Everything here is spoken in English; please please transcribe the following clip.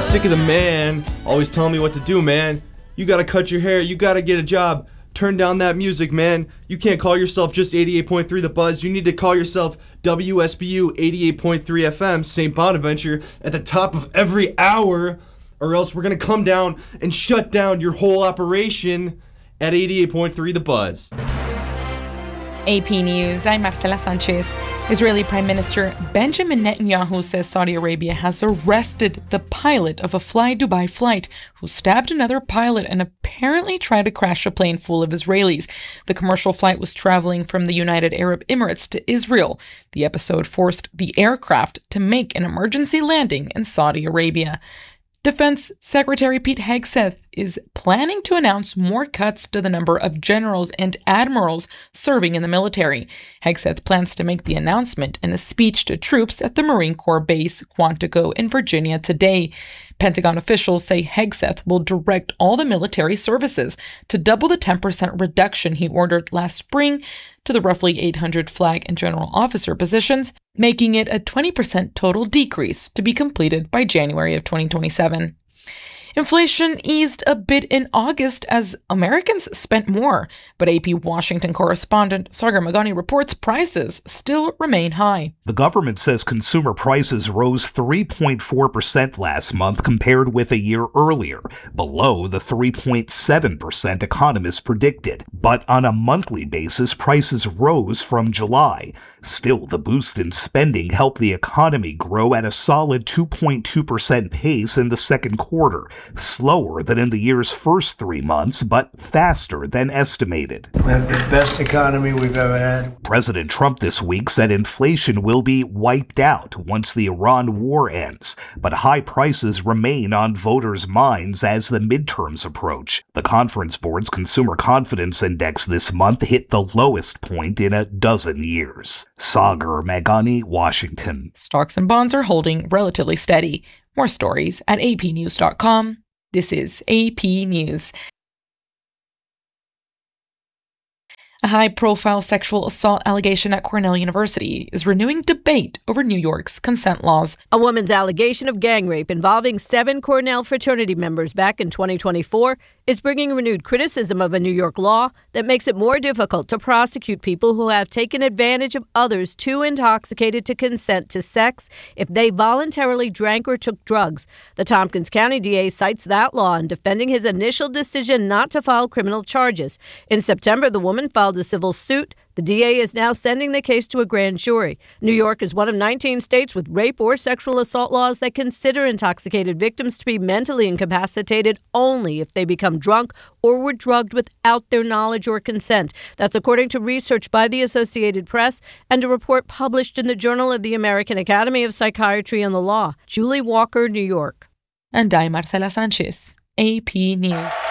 Sick of the man always telling me what to do, man. You gotta cut your hair, you gotta get a job. Turn down that music, man. You can't call yourself just 88.3 The Buzz. You need to call yourself WSBU 88.3 FM, St. Bonaventure, at the top of every hour, or else we're gonna come down and shut down your whole operation at 88.3 The Buzz. AP News, I'm Marcela Sanchez. Israeli Prime Minister Benjamin Netanyahu says Saudi Arabia has arrested the pilot of a Fly Dubai flight who stabbed another pilot and apparently tried to crash a plane full of Israelis. The commercial flight was traveling from the United Arab Emirates to Israel. The episode forced the aircraft to make an emergency landing in Saudi Arabia. Defense Secretary Pete Hegseth is planning to announce more cuts to the number of generals and admirals serving in the military. Hegseth plans to make the announcement in a speech to troops at the Marine Corps base Quantico in Virginia today. Pentagon officials say Hegseth will direct all the military services to double the 10% reduction he ordered last spring to the roughly 800 flag and general officer positions, making it a 20% total decrease to be completed by January of 2027. Inflation eased a bit in August as Americans spent more, but AP Washington correspondent Sagar Magani reports prices still remain high. The government says consumer prices rose 3.4% last month compared with a year earlier, below the 3.7% economists predicted. But on a monthly basis, prices rose from July. Still, the boost in spending helped the economy grow at a solid 2.2% pace in the second quarter, slower than in the year's first 3 months, but faster than estimated. We have the best economy we've ever had. President Trump this week said inflation will be wiped out once the Iran war ends, but high prices remain on voters' minds as the midterms approach. The Conference Board's Consumer Confidence Index this month hit the lowest point in a dozen years. Sagar Magani, Washington. Stocks and bonds are holding relatively steady. More stories at apnews.com. This is AP News. A high-profile sexual assault allegation at Cornell University is renewing debate over New York's consent laws. A woman's allegation of gang rape involving 7 Cornell fraternity members back in 2024 is bringing renewed criticism of a New York law that makes it more difficult to prosecute people who have taken advantage of others too intoxicated to consent to sex if they voluntarily drank or took drugs. The Tompkins County DA cites that law in defending his initial decision not to file criminal charges. In September, the woman filed a civil suit. The DA is now sending the case to a grand jury. New York is one of 19 states with rape or sexual assault laws that consider intoxicated victims to be mentally incapacitated only if they become drunk or were drugged without their knowledge or consent. That's according to research by the Associated Press and a report published in the Journal of the American Academy of Psychiatry and the Law. Julie Walker, New York. And I'm Marcela Sanchez, AP News.